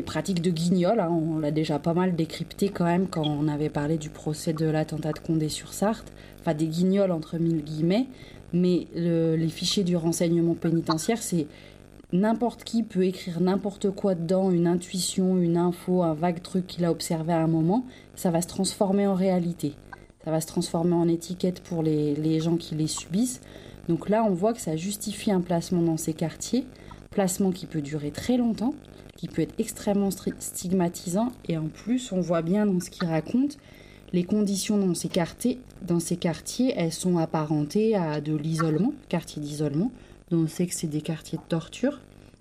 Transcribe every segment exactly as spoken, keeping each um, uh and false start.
Pratique de guignol, hein, on l'a déjà pas mal décrypté quand même quand on avait parlé du procès de l'attentat de Condé sur Sarthe. Enfin, des guignols entre mille guillemets, mais le, les fichiers du renseignement pénitentiaire, c'est n'importe qui peut écrire n'importe quoi dedans, une intuition, une info, un vague truc qu'il a observé à un moment, ça va se transformer en réalité. Ça va se transformer en étiquette pour les, les gens qui les subissent. Donc là, on voit que ça justifie un placement dans ces quartiers, placement qui peut durer très longtemps, qui peut être extrêmement stigmatisant. Et en plus, on voit bien dans ce qu'il raconte, les conditions dans ces quartiers, dans ces quartiers, elles sont apparentées à de l'isolement, quartier d'isolement. Donc on sait que c'est des quartiers de torture,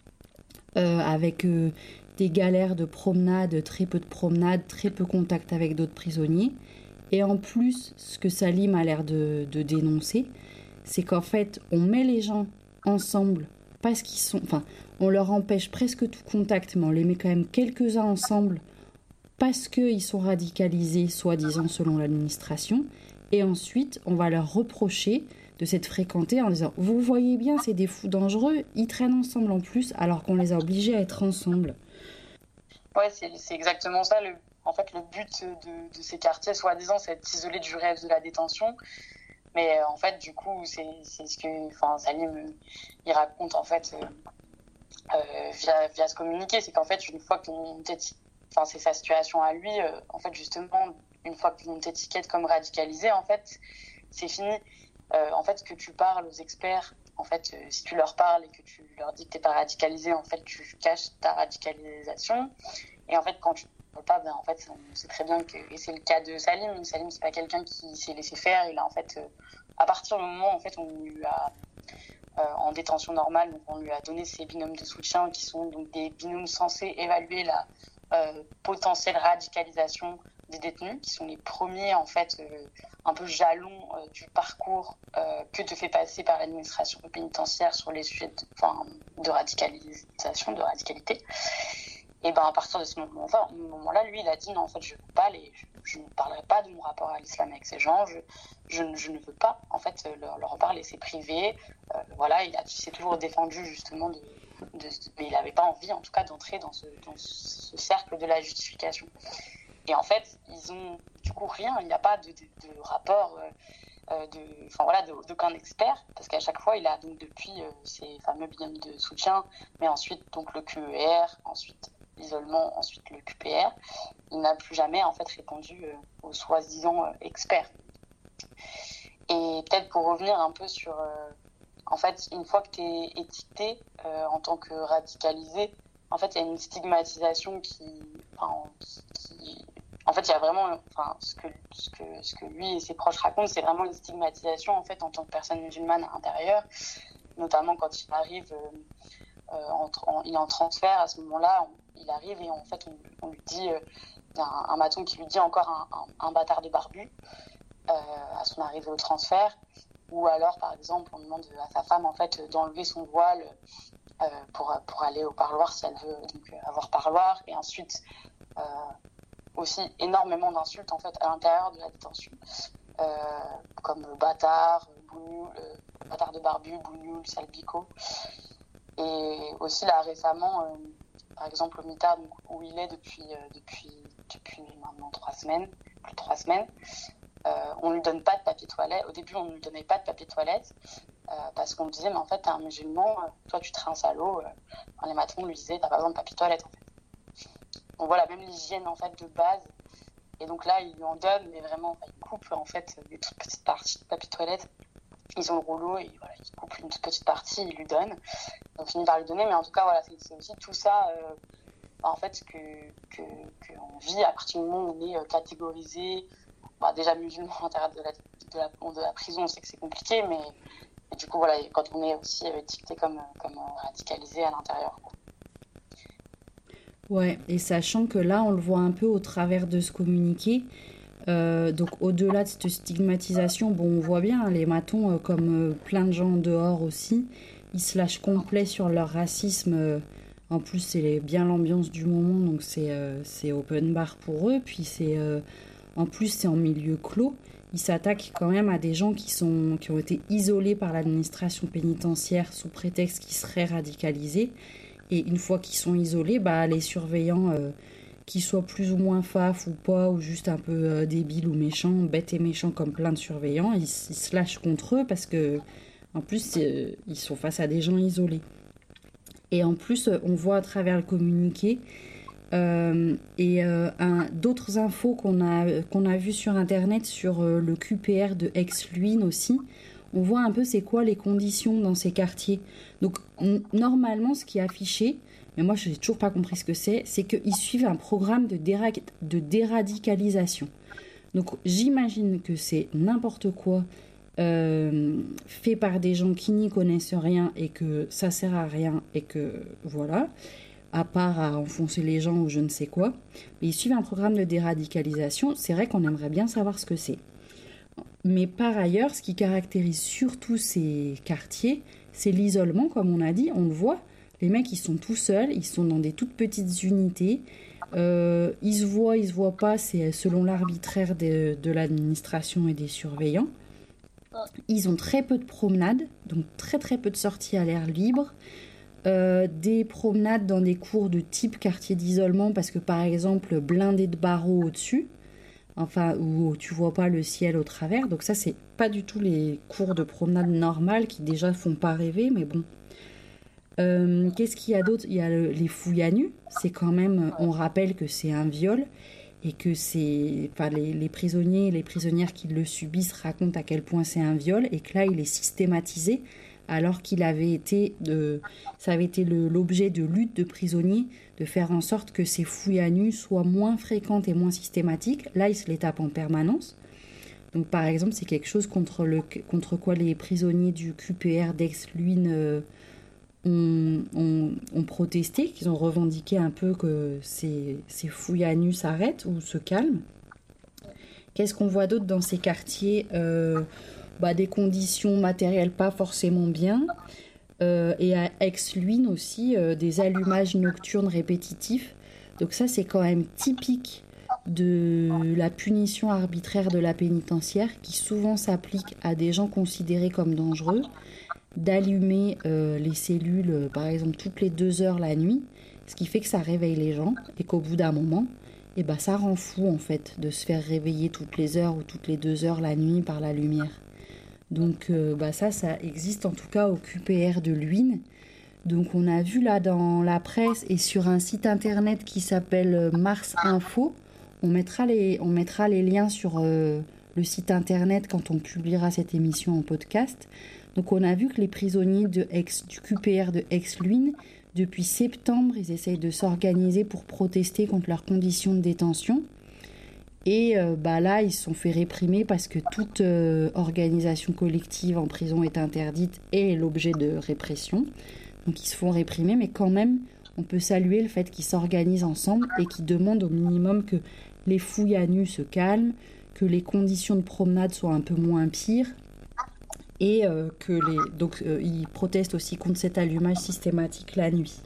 euh, avec euh, des galères de promenade, très peu de promenade, très peu contact avec d'autres prisonniers. Et en plus, ce que Salim a l'air de, de dénoncer, c'est qu'en fait, on met les gens ensemble parce qu'ils sont... Enfin, on leur empêche presque tout contact, mais on les met quand même quelques-uns ensemble parce qu'ils sont radicalisés, soi-disant, selon l'administration. Et ensuite, on va leur reprocher de s'être fréquentés en disant « Vous voyez bien, c'est des fous dangereux, ils traînent ensemble en plus, alors qu'on les a obligés à être ensemble. » Ouais, c'est, c'est exactement ça. Le, en fait, le but de, de ces quartiers, soi-disant, c'est de s'isoler du rêve de la détention. Mais euh, en fait, du coup, c'est, c'est ce que enfin, Salim, il raconte en fait euh, euh, via, via ce communiqué. C'est qu'en fait, une fois qu'on t'étiquette, enfin, c'est sa situation à lui, euh, en fait, justement, une fois qu'on t'étiquette comme radicalisé, en fait, c'est fini. Euh, en fait, que tu parles aux experts, en fait, euh, si tu leur parles et que tu leur dis que t'es pas radicalisé, en fait, tu caches ta radicalisation. Et en fait, quand tu ne parles pas, ben, en fait, on sait très bien que, et c'est le cas de Salim, Salim, c'est pas quelqu'un qui s'est laissé faire. Il a, en fait, euh, à partir du moment, en fait, on lui a, euh, en détention normale, donc on lui a donné ses binômes de soutien, qui sont donc des binômes censés évaluer la euh, potentielle radicalisation des détenus, qui sont les premiers, en fait, euh, un peu jalons euh, du parcours euh, que te fait passer par l'administration pénitentiaire sur les sujets de, enfin, de radicalisation, de radicalité. Et ben à partir de ce moment-là, moment-là, lui, il a dit non, en fait, je veux pas les, je, je ne parlerai pas de mon rapport à l'islam avec ces gens. Je, je, je ne veux pas, en fait, leur, leur en parler. C'est privé. Euh, voilà, il a, il s'est toujours défendu justement de, de, mais il n'avait pas envie, en tout cas, d'entrer dans ce, dans ce cercle de la justification. Et en fait, ils ont du coup rien. Il n'y a pas de, de, de rapport. Euh, de, enfin voilà, de, d'aucun expert, parce qu'à chaque fois, il a donc depuis euh, ces fameux binômes de soutien, mais ensuite donc le Q E R, ensuite l'isolement, ensuite le Q P R, il n'a plus jamais en fait répondu euh, aux soi-disant euh, experts. Et peut-être pour revenir un peu sur, euh, en fait, une fois que tu es étiqueté euh, en tant que radicalisé, en fait, il y a une stigmatisation qui, enfin, qui, qui en fait, il y a vraiment, enfin, ce que, ce que, ce que lui et ses proches racontent, c'est vraiment une stigmatisation, en fait, en tant que personne musulmane à l'intérieur, notamment quand il arrive, euh, en, en, il est en transfert, à ce moment-là, on, il arrive et en fait, on, on lui dit, euh, il y a un, un maton qui lui dit encore un, un, un bâtard de barbu, euh, à son arrivée au transfert, ou alors, par exemple, on demande à sa femme, en fait, d'enlever son voile euh, pour, pour aller au parloir, si elle veut donc avoir parloir, et ensuite, euh, aussi énormément d'insultes en fait à l'intérieur de la détention, euh, comme bâtard, bougnoul, euh, bâtard de barbu, bougnoul, salbico. Et aussi là récemment, euh, par exemple au Mitard, donc, où il est depuis euh, depuis depuis maintenant trois semaines, plus de trois semaines, euh, on lui donne pas de papier toilette. Au début, on ne lui donnait pas de papier toilette euh, parce qu'on lui disait mais en fait t'es un musulman, euh, toi tu traînes à l'eau. Euh, les matrons lui disaient t'as pas besoin de papier toilette en fait. Donc voilà, même l'hygiène en fait de base. Et donc là, ils lui en donnent, mais vraiment, enfin, ils coupent en fait des toutes petites parties de papier toilette. Ils ont le rouleau et voilà, ils coupent une toute petite partie, ils lui donnent. On finit par lui donner, mais en tout cas, voilà, c'est, c'est aussi tout ça, euh, en fait, que, que, que on vit à partir du moment où on est euh, catégorisé. Bah, déjà musulman à l'intérieur de la, de, la, de la prison, on sait que c'est compliqué, mais, mais du coup, voilà, quand on est aussi euh, étiqueté comme, comme euh, radicalisé à l'intérieur, quoi. Ouais, et sachant que là, on le voit un peu au travers de ce communiqué. Euh, donc, au-delà de cette stigmatisation, bon, on voit bien, hein, les matons, euh, comme euh, plein de gens dehors aussi, ils se lâchent complet sur leur racisme. Euh, en plus, c'est bien l'ambiance du moment, donc c'est, euh, c'est open bar pour eux. Puis, c'est, euh, en plus, c'est en milieu clos. Ils s'attaquent quand même à des gens qui, sont, qui ont été isolés par l'administration pénitentiaire sous prétexte qu'ils seraient radicalisés. Et une fois qu'ils sont isolés, bah, les surveillants, euh, qu'ils soient plus ou moins faf ou pas, ou juste un peu euh, débiles ou méchants, bêtes et méchants comme plein de surveillants, ils, ils se lâchent contre eux parce que, en plus, euh, ils sont face à des gens isolés. Et en plus, on voit à travers le communiqué euh, et euh, un, d'autres infos qu'on a, qu'on a vues sur Internet sur euh, le Q P R de Aix-Luynes aussi. On voit un peu c'est quoi les conditions dans ces quartiers. Donc, n- normalement, ce qui est affiché, mais moi, je n'ai toujours pas compris ce que c'est, c'est qu'ils suivent un programme de, déra- de déradicalisation. Donc, j'imagine que c'est n'importe quoi euh, fait par des gens qui n'y connaissent rien et que ça sert à rien et que voilà, à part à enfoncer les gens ou je ne sais quoi. Mais ils suivent un programme de déradicalisation. C'est vrai qu'on aimerait bien savoir ce que c'est. Mais par ailleurs, ce qui caractérise surtout ces quartiers, c'est l'isolement, comme on a dit, on le voit. Les mecs, ils sont tout seuls, ils sont dans des toutes petites unités. Euh, ils se voient, ils se voient pas, c'est selon l'arbitraire de, de l'administration et des surveillants. Ils ont très peu de promenades, donc très très peu de sorties à l'air libre. Euh, des promenades dans des cours de type quartier d'isolement, parce que par exemple, blindé de barreaux au-dessus, enfin, où tu vois pas le ciel au travers. Donc ça, c'est pas du tout les cours de promenade normales qui déjà font pas rêver, mais bon. Euh, qu'est-ce qu'il y a d'autre ? Il y a le, les fouilles à nu. C'est quand même, on rappelle que c'est un viol et que c'est, enfin, les, les prisonniers et les prisonnières qui le subissent racontent à quel point c'est un viol et que là, il est systématisé alors qu'il avait été, de, ça avait été le, l'objet de lutte de prisonniers de faire en sorte que ces fouilles à nu soient moins fréquentes et moins systématiques. Là, ils se les tapent en permanence. Donc, par exemple, c'est quelque chose contre, le, contre quoi les prisonniers du Q P R d'Aix-Luynes euh, ont, ont, ont protesté, qu'ils ont revendiqué un peu que ces, ces fouilles à nu s'arrêtent ou se calment. Qu'est-ce qu'on voit d'autre dans ces quartiers ? euh, bah, Des conditions matérielles pas forcément bien. Euh, et à Aix-Luynes aussi, euh, des allumages nocturnes répétitifs. Donc ça, c'est quand même typique de la punition arbitraire de la pénitentiaire qui souvent s'applique à des gens considérés comme dangereux, d'allumer euh, les cellules, euh, par exemple, toutes les deux heures la nuit, ce qui fait que ça réveille les gens et qu'au bout d'un moment, eh ben, ça rend fou en fait de se faire réveiller toutes les heures ou toutes les deux heures la nuit par la lumière. Donc euh, bah ça, ça existe en tout cas au Q P R de Luynes. Donc on a vu là dans la presse et sur un site internet qui s'appelle Mars Info. On mettra les, on mettra les liens sur euh, le site internet quand on publiera cette émission en podcast. Donc on a vu que les prisonniers de Aix, du Q P R de Aix-Luynes, depuis septembre, ils essayent de s'organiser pour protester contre leurs conditions de détention. Et euh, bah là, ils se sont fait réprimer parce que toute euh, organisation collective en prison est interdite et est l'objet de répression. Donc ils se font réprimer, mais quand même, on peut saluer le fait qu'ils s'organisent ensemble et qu'ils demandent au minimum que les fouilles à nu se calment, que les conditions de promenade soient un peu moins pires. Et euh, que les... Donc euh, ils protestent aussi contre cet allumage systématique la nuit.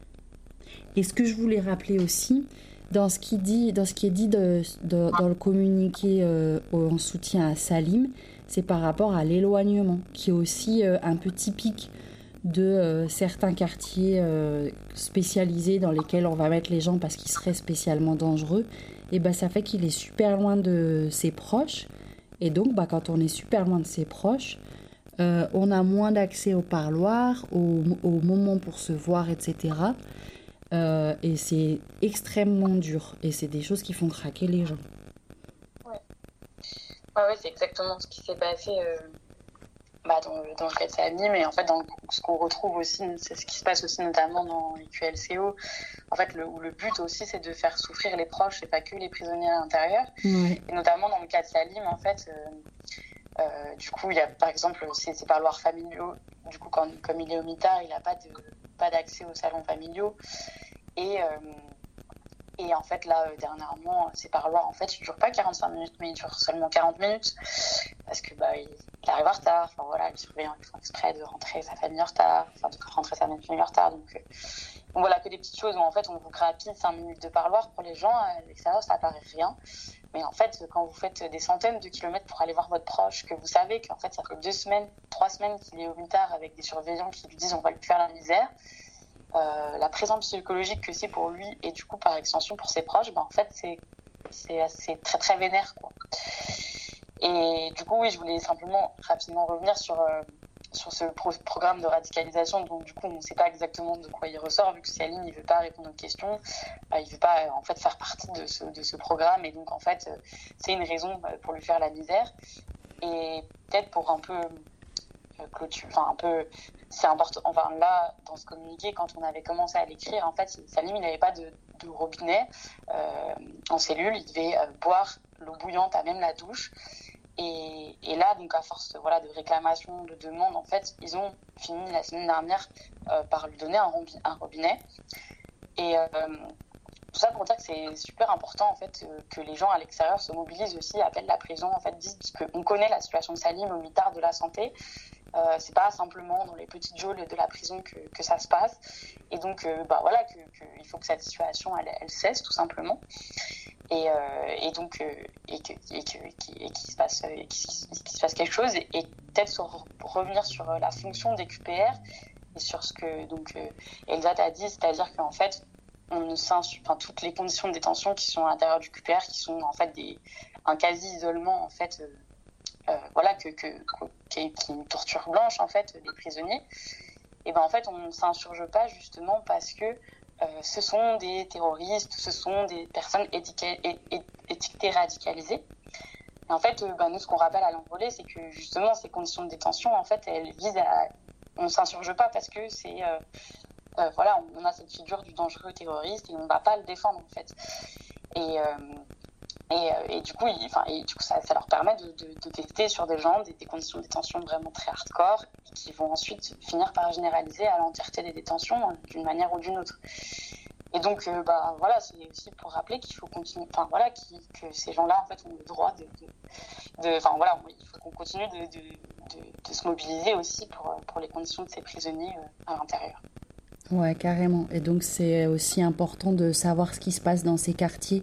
Et ce que je voulais rappeler aussi, dans ce qui, dit, dans ce qui est dit de, de, dans le communiqué euh, en soutien à Salim, c'est par rapport à l'éloignement, qui est aussi euh, un peu typique de euh, certains quartiers euh, spécialisés dans lesquels on va mettre les gens parce qu'ils seraient spécialement dangereux. Et ben, ça fait qu'il est super loin de ses proches. Et donc, bah, quand on est super loin de ses proches, euh, on a moins d'accès au parloir, au, au moment pour se voir, et cetera. Euh, et c'est extrêmement dur. Et c'est des choses qui font craquer les gens. Ouais, ouais, ouais c'est exactement ce qui s'est passé euh, bah, dans, le, dans le cas de Salim. Mais en fait, dans, ce qu'on retrouve aussi, c'est ce qui se passe aussi notamment dans les Q L C O. En fait, le, où le but aussi, c'est de faire souffrir les proches et pas que les prisonniers à l'intérieur. Ouais. Et notamment dans le cas de Salim, en fait, euh, euh, du coup, il y a par exemple ces, ces parloirs familiaux. Du coup, quand, comme il est au mitard, il n'a pas, de, pas d'accès aux salons familiaux. Et, euh, et en fait, là, euh, dernièrement, ces parloirs, en fait, ils ne durent pas quarante-cinq minutes, mais ils durent seulement quarante minutes. Parce que bah, il, il arrive en retard. Enfin, voilà, les surveillants font exprès de rentrer sa famille en retard. Enfin, de rentrer sa famille en retard. Donc, euh, donc voilà, que des petites choses où en fait, on vous grappille cinq minutes de parloir. Pour les gens, à l'extérieur, ça paraît rien. Mais en fait, quand vous faites des centaines de kilomètres pour aller voir votre proche, que vous savez qu'en fait, ça fait deux semaines, trois semaines qu'il est au mitard avec des surveillants qui lui disent on va lui faire la misère, euh, la présence psychologique que c'est pour lui et du coup par extension pour ses proches, ben, en fait c'est, c'est, c'est très très vénère, quoi. Et du coup oui, je voulais simplement rapidement revenir sur, euh, sur ce pro- programme de radicalisation, donc du coup on ne sait pas exactement de quoi il ressort, vu que Salim il veut pas répondre aux questions, euh, il veut pas euh, en fait faire partie de ce, de ce programme, et donc en fait euh, c'est une raison euh, pour lui faire la misère. Et peut-être pour un peu euh, clôture, enfin un peu, c'est important, enfin là dans ce communiqué, quand on avait commencé à l'écrire, en fait Salim il n'avait pas de, de robinet euh, en cellule, il devait euh, boire l'eau bouillante à même la douche. Et, et là, donc à force voilà, de réclamations, de demandes, en fait, ils ont fini la semaine dernière euh, par lui donner un, rombi- un robinet. Et euh, tout ça pour dire que c'est super important en fait euh, que les gens à l'extérieur se mobilisent aussi, appellent la prison, en fait, disent qu'on connaît la situation de Salim au mitard de la santé. Euh, c'est pas simplement dans les petites geôles de la prison que, que ça se passe. Et donc, euh, bah voilà, que, que, il faut que cette situation elle, elle cesse tout simplement. Et, euh, et donc euh, et que et que et qu'il se passe et qu'il, qu'il se passe quelque chose, et, et peut-être sur, revenir sur la fonction des Q P R et sur ce que donc euh, Elsa t'a dit, c'est-à-dire qu'en fait on ne enfin toutes les conditions de détention qui sont à l'intérieur du Q P R, qui sont en fait des un quasi isolement en fait euh, euh, voilà que que qui est une torture blanche en fait des prisonniers, et ben en fait on ne s'insurge pas justement parce que Euh, ce sont des terroristes, ce sont des personnes étiquetées, étiquetées radicalisées. Et en fait, euh, ben, nous, ce qu'on rappelle à l'envolée, c'est que justement, ces conditions de détention, en fait, elles visent à... On ne s'insurge pas parce que c'est... Euh, euh, voilà, on a cette figure du dangereux terroriste et on ne va pas le défendre, en fait. Et... Euh, Et, euh, et du coup, il, enfin, et du coup ça, ça leur permet de, de, de tester sur des gens des, des conditions de détention vraiment très hardcore, qui vont ensuite finir par généraliser à l'entièreté des détentions hein, d'une manière ou d'une autre. Et donc, euh, bah, voilà, c'est aussi pour rappeler qu'il faut continuer, enfin voilà, que ces gens-là en fait ont le droit de, de, enfin voilà, il faut qu'on continue de, de, de, de se mobiliser aussi pour, pour les conditions de ces prisonniers euh, à l'intérieur. Ouais, carrément. Et donc c'est aussi important de savoir ce qui se passe dans ces quartiers.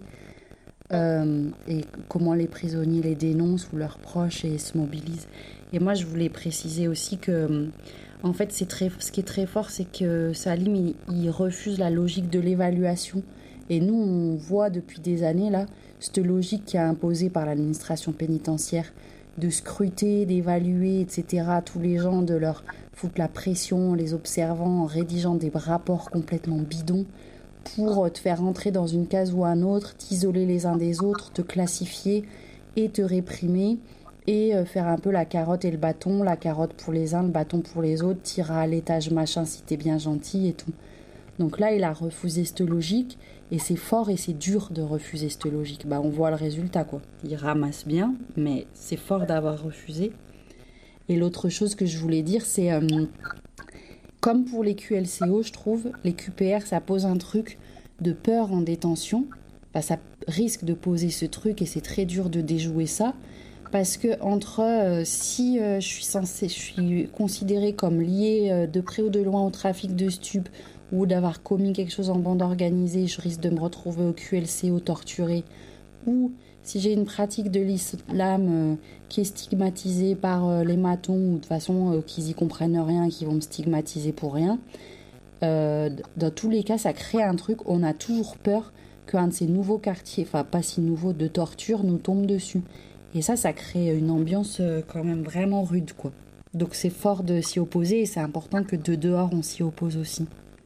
Euh, et comment les prisonniers les dénoncent ou leurs proches et se mobilisent. Et moi, je voulais préciser aussi que, en fait, c'est très, ce qui est très fort, c'est que Salim, il, il refuse la logique de l'évaluation. Et nous, on voit depuis des années, là, cette logique qui est imposée par l'administration pénitentiaire de scruter, d'évaluer, et cetera, tous les gens, de leur foutre la pression, en les observant, en rédigeant des rapports complètement bidons, pour te faire rentrer dans une case ou un autre, t'isoler les uns des autres, te classifier et te réprimer, et faire un peu la carotte et le bâton, la carotte pour les uns, le bâton pour les autres, t'iras à l'étage machin si t'es bien gentil et tout. Donc là, il a refusé cette logique, et c'est fort et c'est dur de refuser cette logique. Bah, on voit le résultat, quoi. Il ramasse bien, mais c'est fort d'avoir refusé. Et l'autre chose que je voulais dire, c'est... Euh, Comme pour les Q L C O, je trouve, les Q P R, ça pose un truc de peur en détention. Enfin, ça risque de poser ce truc et c'est très dur de déjouer ça. Parce que entre euh, si euh, je suis censée, je suis considérée comme liée euh, de près ou de loin au trafic de stupes ou d'avoir commis quelque chose en bande organisée, je risque de me retrouver au Q L C O torturée. Ou si j'ai une pratique de l'islam euh, qui est stigmatisée par euh, les matons, ou de toute façon euh, qu'ils y comprennent rien et qui vont me stigmatiser pour rien, euh, dans tous les cas, ça crée un truc, on a toujours peur qu'un de ces nouveaux quartiers, enfin pas si nouveaux, de torture nous tombe dessus. Et ça, ça crée une ambiance euh, quand même vraiment rude, quoi. Donc c'est fort de s'y opposer et c'est important que de dehors, on s'y oppose aussi.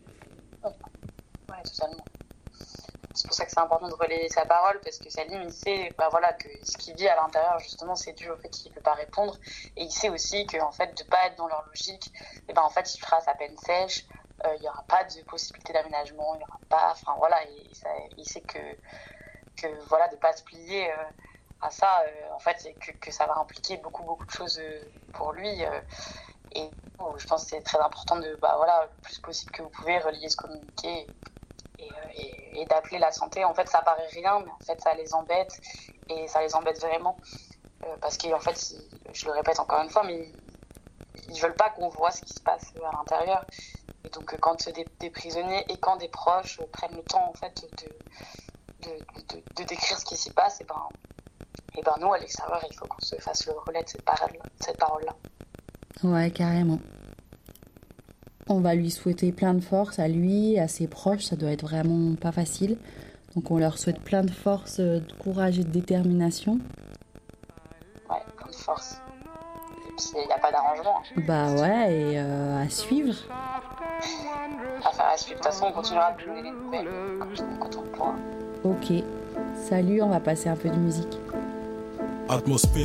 Ouais, totalement. C'est pour ça que c'est important de relayer sa parole, parce que Salim, il sait bah voilà, que ce qu'il dit à l'intérieur, justement, c'est dû au fait qu'il ne peut pas répondre. Et il sait aussi qu'en fait, de ne pas être dans leur logique, et ben, en fait, il fera sa peine sèche, il euh, n'y aura pas de possibilité d'aménagement, il n'y aura pas... Enfin, voilà, et ça, il sait que, que voilà, de ne pas se plier euh, à ça, euh, en fait, que, que ça va impliquer beaucoup, beaucoup de choses euh, pour lui. Euh, et oh, je pense que c'est très important de, bah voilà, le plus possible que vous pouvez relier ce communiqué. Et, et, et d'appeler la santé, en fait ça paraît rien, mais en fait ça les embête, et ça les embête vraiment, euh, parce qu'en fait, ils, je le répète encore une fois, mais ils, ils veulent pas qu'on voit ce qui se passe à l'intérieur. Et donc quand des, des prisonniers et quand des proches prennent le temps en fait de, de, de, de décrire ce qui s'y passe, et ben, et ben nous à l'extérieur il faut qu'on se fasse le relais de cette parole, cette parole-là. Ouais, carrément. On va lui souhaiter plein de force à lui, à ses proches, ça doit être vraiment pas facile. Donc on leur souhaite plein de force, de courage et de détermination. Ouais, plein de force. Et puis il n'y a pas d'arrangement. Bah ouais, et euh, à suivre. Affaire à suivre. De toute façon, on continuera de donner les nouvelles quand on pourra. Ok. Salut, on va passer un peu de musique. Atmosphère.